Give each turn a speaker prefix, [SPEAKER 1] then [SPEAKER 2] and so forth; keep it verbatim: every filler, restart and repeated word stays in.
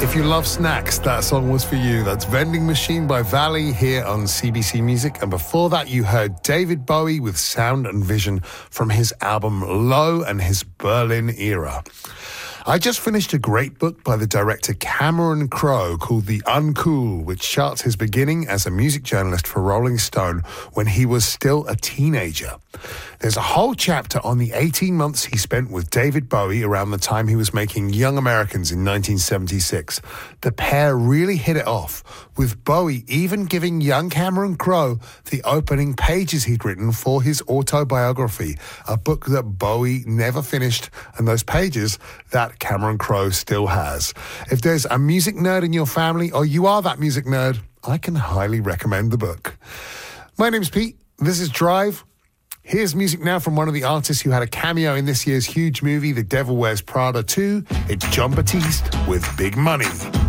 [SPEAKER 1] If you love snacks, that song was for you. That's Vending Machine by Valley here on C B C Music. And before that, you heard David Bowie with Sound and Vision from his album Low and his Berlin era. I just finished a great book by the director Cameron Crowe called The Uncool, which charts his beginning as a music journalist for Rolling Stone when he was still a teenager. There's a whole chapter on the eighteen months he spent with David Bowie around the time he was making Young Americans in nineteen seventy-six. The pair really hit it off, with Bowie even giving young Cameron Crowe the opening pages he'd written for his autobiography, a book that Bowie never finished, and those pages that Cameron Crowe still has. If there's a music nerd in your family, or you are that music nerd, I can highly recommend the book. My name's Pete. This is Drive. Here's music now from one of the artists who had a cameo in this year's huge movie, The Devil Wears Prada two. It's Jon Batiste with Big Money.